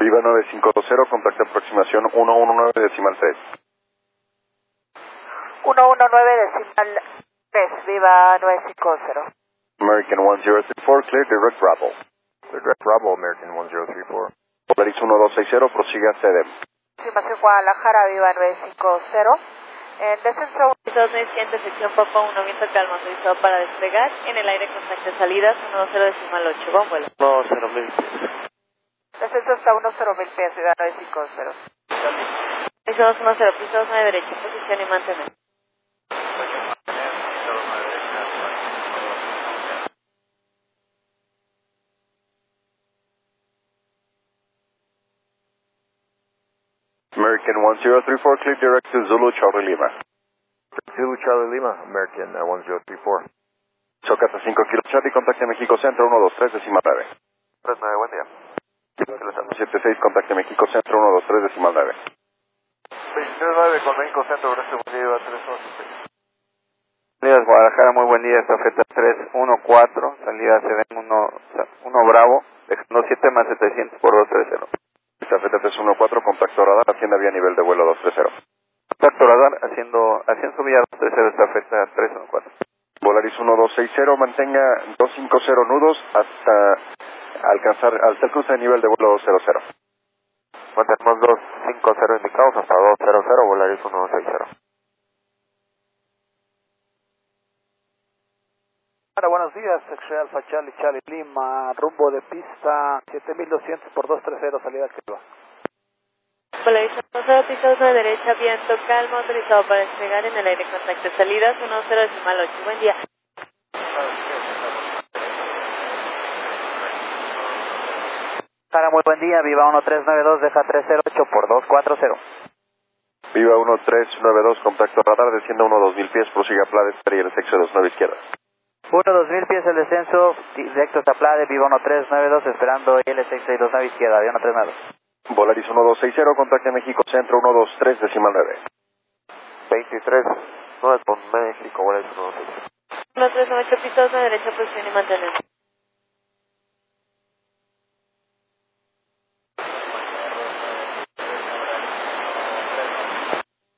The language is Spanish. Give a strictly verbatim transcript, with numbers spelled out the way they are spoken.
Viva nueve cinco cero, contacto aproximación uno uno nueve decimal tres. uno uno nueve decimal tres, Viva nueve cinco cero. American one zero three four, clear direct Bravo. Direct Bravo, American one zero three four. Polaris uno dos seis cero, prosiga a C D M. Estimación Guadalajara, Viva nueve cinco cero. En descenso dos mil cien, sección Papa uno, viento calma, autorizado para despegar. En el aire contacto de salidas uno dos cero decimal ocho, buen vuelo. uno cero mil. descenso hasta uno cero mil pies, Viva nueve cinco cero. Pisos uno cero, pisos nueve derecha, posición y mantener. American one zero three four, clear direct to Zulu Charlie Lima. Zulu Charlie Lima, American uh, one zero three four. Socata cinco Kilo Charlie, contacte México Centro uno dos tres decimal nueve. tres nueve, buen día. siete seis, contacte México Centro uno dos tres decimal nueve. veintitrés nueve con México Centro, gracias, buen día, tres once. Salidas Guadalajara, muy buen día, estafeta tres uno cuatro, salida C D M uno Bravo, dejando siete más setecientos por dos tres cero. Estafeta tres uno cuatro, contacto radar, hacienda vía nivel de vuelo dos tres cero. Contacto radar, haciendo, haciendo vía dos tres cero, estafeta tres uno cuatro. Volaris uno dos seis cero, mantenga doscientos cincuenta nudos hasta alcanzar, hasta el cruce de nivel de vuelo dos cero cero. Mantenemos doscientos cincuenta indicados hasta dos cero cero, Volaris uno dos seis cero. Hola, buenos días, X-Ray Alpha Charlie Charlie Lima, rumbo de pista siete mil doscientos por dos tres cero, salida activa. Polaris uno cero, pisos nueve derecha, viento calma, autorizado para despegar. En el aire contacto de salidas uno cero decimal ocho, buen día. Para muy buen día, Viva uno tres nueve dos, deja tres cero ocho por dos cuatro cero. Viva uno tres nueve dos, contacto radar, descienda uno dos mil pies, prosiga Plade, y el sexo dos nueve izquierda. uno dos mil pies el descenso, directo hasta Plade, Viva uno tres nueve dos, esperando L seis seis dos nueve izquierda, Viva uno tres nueve dos. Volaris uno dos seis cero, contacte México Centro uno dos tres decimal nueve. veintitrés nueve con México, Volaris uno dos seis cero. uno tres nueve ocho, pisos nueve derecha, posición y mantener.